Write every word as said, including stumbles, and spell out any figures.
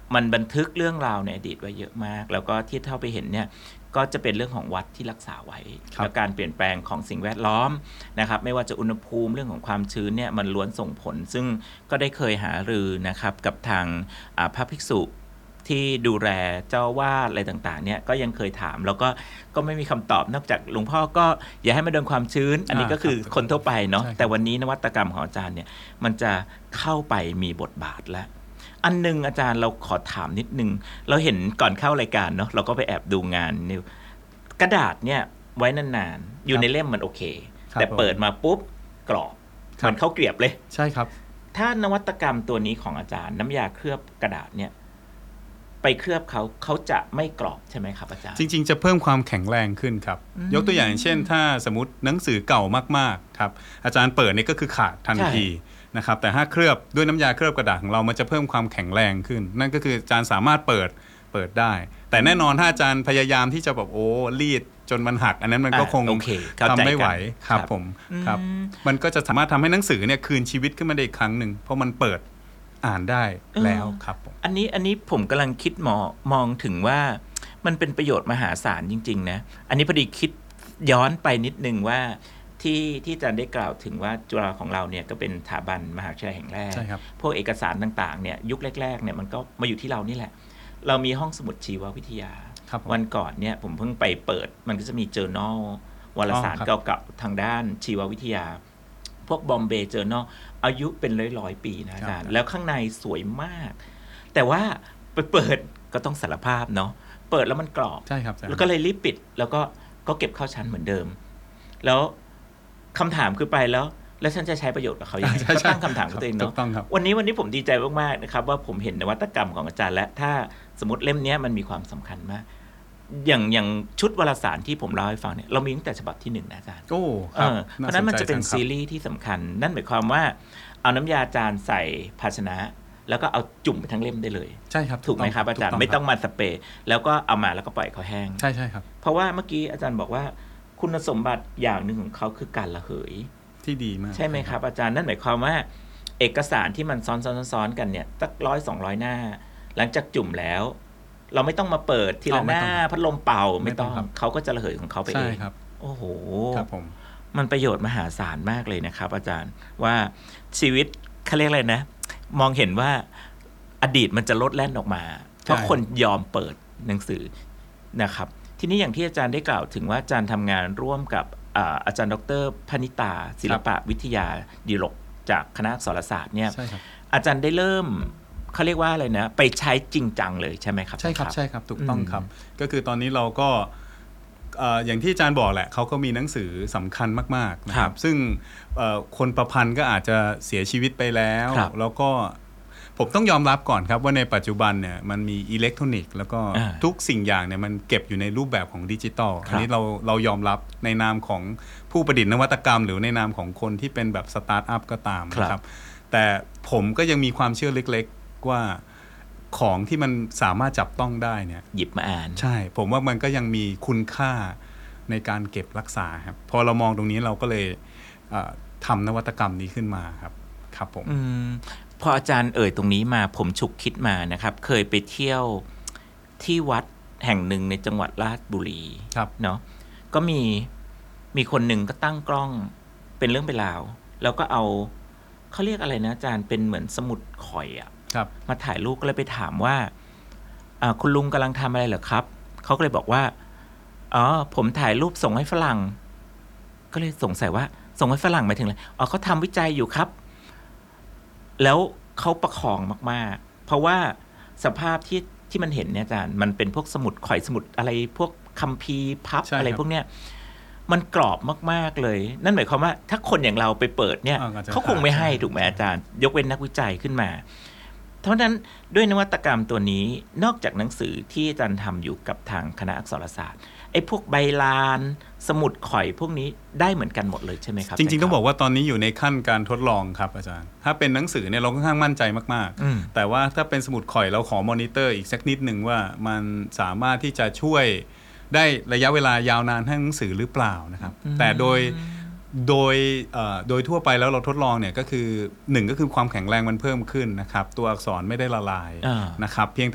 มันบันทึกเรื่องราวในอดีตไว้เยอะมากแล้วก็ที่เท่าไปเห็นเนี่ยก็จะเป็นเรื่องของวัดที่รักษาไว้และการเปลี่ยนแปลงของสิ่งแวดล้อมนะครับไม่ว่าจะอุณหภูมิเรื่องของความชื้นเนี่ยมันล้วนส่งผลซึ่งก็ได้เคยหารือนะครับกับทางพระภิกษุที่ดูแลเจ้าวาดอะไรต่างๆเนี่ยก็ยังเคยถามแล้วก็ก็ไม่มีคำตอบนอกจากหลวงพ่อก็อย่าให้มันโดนความชื้นอันนี้ก็คือคนทั่วไปเนาะแต่วันนี้นวัตกรรมของอาจารย์เนี่ยมันจะเข้าไปมีบทบาทแล้วอันนึงอาจารย์เราขอถามนิดนึงเราเห็นก่อนเข้ารายการเนาะเราก็ไปแอบดูงานนิวกระดาษเนี่ยไว้นานๆอยู่ในเล่มมันโอเคแต่เปิดมาปุ๊บกรอบเหมือนเข้าเกลียบเลยใช่ครับถ้านวัตกรรมตัวนี้ของอาจารย์น้ำยาเคลือบกระดาษเนี่ยไปเคลือบเขาเขาจะไม่กรอบใช่ไหมครับอาจารย์จริงๆจะเพิ่มความแข็งแรงขึ้นครับยกตัวอย่างเช่นถ้าสมมติหนังสือเก่ามากๆครับอาจารย์เปิดนี่ก็คือขาดทันทีนะครับแต่ถ้าเคลือบด้วยน้ำยาเคลือบกระดาษของเรามันจะเพิ่มความแข็งแรงขึ้นนั่นก็คืออาจารย์สามารถเปิดเปิดได้แต่แน่นอนถ้าอาจารย์พยายามที่จะแบบโอ้รีดจนมันหักอันนั้นมันก็คงทำไม่ไหวครับผมครับมันก็จะสามารถทำให้หนังสือเนี่ยคืนชีวิตขึ้นมาได้อีกครั้งหนึ่งเพราะมันเปิดอ่านได้แล้วครับอันนี้อันนี้ผมกำลังคิดมองมองถึงว่ามันเป็นประโยชน์มหาศาลจริงๆนะอันนี้พอดีคิดย้อนไปนิดนึงว่าที่ที่อาจารย์ได้กล่าวถึงว่าจุฬาของเราเนี่ยก็เป็นสถาบันมหาวิทยาลัยแห่งแรกพวกเอกสารต่างๆเนี่ยยุคแรกๆเนี่ยมันก็มาอยู่ที่เรานี่แหละเรามีห้องสมุดชีววิทยาวันก่อนเนี่ยผมเพิ่งไปเปิดมันก็จะมี journal วารสารเก่าๆทางด้านชีววิทยาพวก Bombay Journal อายุเป็นร้อยๆปีนะอาจารย์แล้วข้างในสวยมากแต่ว่าไปเปิดก็ต้องสารภาพเนาะเปิดแล้วมันกรอบแล้วก็เลยรีบปิดแล้วก็ก็เก็บเข้าชั้นเหมือนเดิมแล้วคำถามคือไปแล้วแล้วฉันจะใช้ประโยชน์กับเขาอย่างไรก็ตั้งคำถามกับตัวเองเนาะวันนี้วันนี้ผมดีใจมากๆนะครับว่าผมเห็นนวัตกรรมของอาจารย์และถ้าสมมติเล่มนี้มันมีความสำคัญมากอย่างอย่างชุดวารสารที่ผมเล่าให้ฟังเนี่ยเรามีตั้งแต่ฉบับที่หนึ่งนะอาจารย์โอ้เพราะนั้นมันจะเป็นซีรีส์ที่สำคัญนั่นหมายความว่าเอาน้ำยาจานใส่ภาชนะแล้วก็เอาจุ่มไปทั้งเล่มได้เลยใช่ครับถูกไหมครับอาจารย์ไม่ต้องมาสเปรย์แล้วก็เอามาแล้วก็ปล่อยเขาแห้งใช่ใช่ครับเพราะว่าเมื่อกี้อาจารย์บอกว่าคุณสมบัติอย่างหนึ่งของเขาคือการระเหยที่ดีมากใช่ไหมครับอาจารย์นั่นหมายความว่าเอกสารที่มันซ้อนๆๆกันเนี่ยสักร้อยสองร้อยหน้าหลังจากจุ่มแล้วเราไม่ต้องมาเปิดทีละหน้าพัดลมเป่าไม่ต้องเขาก็จะระเหยของเขาไปเองโอ้โหครับผมมันประโยชน์มหาศาลมากเลยนะครับอาจารย์ว่าชีวิตเขาเรียกอะไรนะมองเห็นว่าอดีตมันจะลดแล่นออกมาเพราะคนยอมเปิดหนังสือนะครับทีนี้อย่างที่อาจารย์ได้กล่าวถึงว่าอาจารย์ทำงานร่วมกับอาจารย์ดร.พนิตาศิลปะวิทยาดิลกจากคณะอักษรศาสตร์เนี่ยอาจารย์ได้เริ่มเขาเรียกว่าอะไรนะไปใช้จริงจังเลยใช่ไหมครับใช่ครับใช่ครับถูกต้องครับก็คือตอนนี้เราก็อย่างที่อาจารย์บอกแหละเขาก็มีหนังสือสำคัญมากๆนะครับซึ่งคนประพันธ์ก็อาจจะเสียชีวิตไปแล้วแล้วก็ผมต้องยอมรับก่อนครับว่าในปัจจุบันเนี่ยมันมีอิเล็กทรอนิกส์แล้วก็ทุกสิ่งอย่างเนี่ยมันเก็บอยู่ในรูปแบบของดิจิตอลอันนี้เราเรายอมรับในนามของผู้ประดิษฐ์นวัตกรรมหรือในนามของคนที่เป็นแบบสตาร์ทอัพก็ตามนะครับแต่ผมก็ยังมีความเชื่อเล็กๆว่าของที่มันสามารถจับต้องได้เนี่ยหยิบมาอ่านใช่ผมว่ามันก็ยังมีคุณค่าในการเก็บรักษาครับพอเรามองตรงนี้เราก็เลยทำนวัตกรรมนี้ขึ้นมาครับครับผมพออาจารย์เอ่ยตรงนี้มาผมฉุกคิดมานะครับเคยไปเที่ยวที่วัดแห่งหนึ่งในจังหวัดราชบุรีเนาะก็มีมีคนหนึ่งก็ตั้งกล้องเป็นเรื่องเป็นราวแล้วก็เอาเขาเรียกอะไรนะอาจารย์เป็นเหมือนสมุดข่อยอะมาถ่ายรูปก็เลยไปถามว่าคุณลุงกำลังทำอะไรเหรอครับเขาก็เลยบอกว่าอ๋อผมถ่ายรูปส่งให้ฝรั่งก็เลยสงสัยว่าส่งให้ฝรั่งหมายถึงอะไรอ๋อเขาทำวิจัยอยู่ครับแล้วเขาประคองมากๆเพราะว่าสภาพที่ที่มันเห็นเนี่ยอาจารย์มันเป็นพวกสมุดข่อยสมุดอะไรพวกคัมภีร์พับอะไรพวกเนี้ยมันกรอบมากๆเลยนั่นหมายความว่าถ้าคนอย่างเราไปเปิดเนี่ยเขาคงไม่ให้ถูกไหมอาจารย์ยกเว้นนักวิจัยขึ้นมาเพราะฉะนั้นด้วยนวัตกรรมตัวนี้นอกจากหนังสือที่อาจารย์ทำอยู่กับทางคณะอักษรศาสตร์ไอ้พวกใบลานสมุดข่อยพวกนี้ได้เหมือนกันหมดเลยใช่ไหมครับจริงๆต้องบอกว่าตอนนี้อยู่ในขั้นการทดลองครับอาจารย์ถ้าเป็นหนังสือเนี่ยเราค่อนข้างมั่นใจมากๆแต่ว่าถ้าเป็นสมุดข่อยเราขอมอนิเตอร์อีกสักนิดนึงว่ามันสามารถที่จะช่วยได้ระยะเวลายาวนานให้หนังสือหรือเปล่านะครับแต่โดยโดยโดยทั่วไปแล้วเราทดลองเนี่ยก็คือหนึ่งก็คือความแข็งแรงมันเพิ่มขึ้นนะครับตัวอักษรไม่ได้ละลายนะครับเพียง